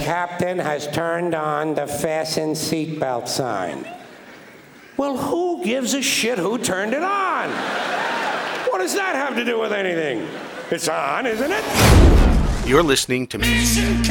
captain has turned on the fasten seatbelt sign. Well, who gives a shit who turned it on? What does that have to do with anything? It's on, isn't it? You're listening to